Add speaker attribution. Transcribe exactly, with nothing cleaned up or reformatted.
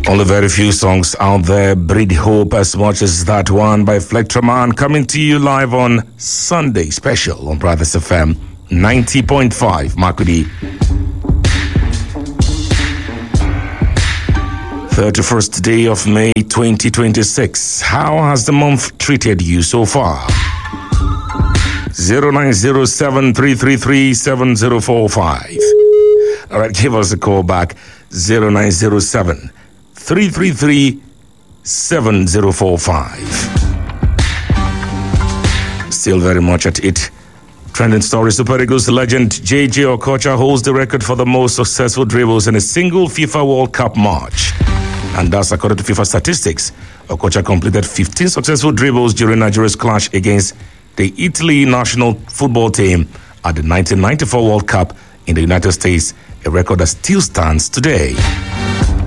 Speaker 1: Only very few songs out there breed hope as much as that one by Flectraman, coming to you live on Sunday special on Brothers F M ninety point five Makudi. thirty-first day of May twenty twenty-six. How has the month treated you so far? zero nine zero seven three three three seven zero four five. All right, give us a call back. zero nine zero seven three three three seven zero four five. Still very much at it. Trending story: Super Eagles legend J J Okocha holds the record for the most successful dribbles in a single FIFA World Cup match. And that's according to FIFA statistics. Okocha completed fifteen successful dribbles during Nigeria's clash against the Italy national football team at the nineteen ninety-four World Cup in the United States, a record that still stands today.